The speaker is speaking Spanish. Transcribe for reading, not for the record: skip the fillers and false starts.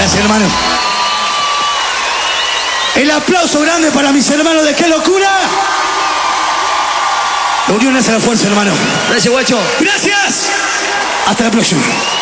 Gracias, hermano. El aplauso grande para mis hermanos de Qué Locura. La unión hace la fuerza, hermano. Gracias, guacho. Gracias. Hasta la próxima.